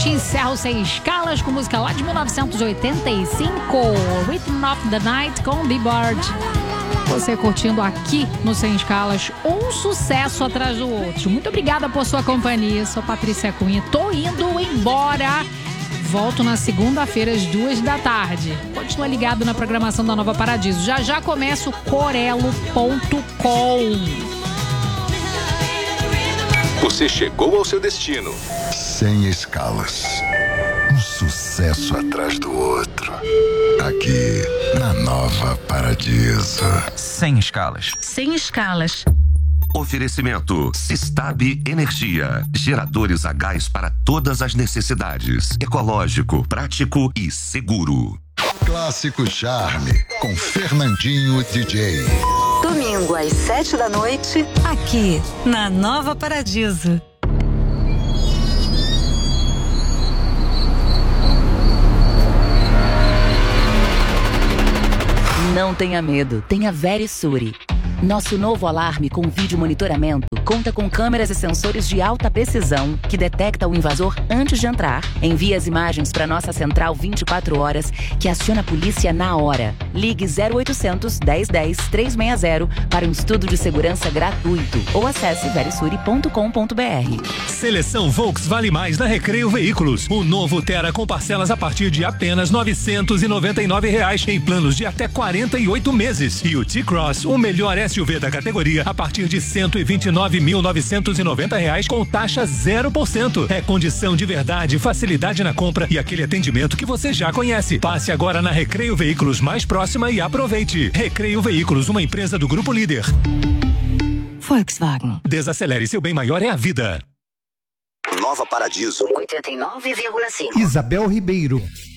gente encerra o Sem Escalas com música lá de 1985, Rhythm of the Night com Billboard. Você curtindo aqui no Sem Escalas, um sucesso atrás do outro. Muito obrigada por sua companhia. Sou Patrícia Cunha. Tô indo embora. Volto na segunda-feira às 14h. Continua ligado na programação da Nova Paradiso. Já começa o corelo.com. Você chegou ao seu destino. Sem Escalas. Um sucesso atrás do outro. Aqui na Nova Paradiso. Sem Escalas. Sem Escalas. Oferecimento Sistab Energia. Geradores a gás para todas as necessidades. Ecológico, prático e seguro. Clássico Charme com Fernandinho DJ. Domingo às 19h, aqui na Nova Paradiso. Não tenha medo, tenha Verisure. Nosso novo alarme com vídeo monitoramento conta com câmeras e sensores de alta precisão que detecta o invasor antes de entrar, envia as imagens para nossa central 24 horas, que aciona a polícia na hora. Ligue 0800 1010 360 para um estudo de segurança gratuito ou acesse verisure.com.br. Seleção Volks Vale Mais na Recreio Veículos. O novo Tera com parcelas a partir de apenas R$ 999 em planos de até 48 meses. E o T-Cross, o melhor SUV da categoria, a partir de R$ 129.990 com taxa 0%. É condição de verdade, facilidade na compra e aquele atendimento que você já conhece. Passe agora na Recreio Veículos mais próxima e aproveite. Recreio Veículos, uma empresa do Grupo Líder. Volkswagen. Desacelere, seu bem maior é a vida. Nova Paradiso. 89,5. Isabel Ribeiro.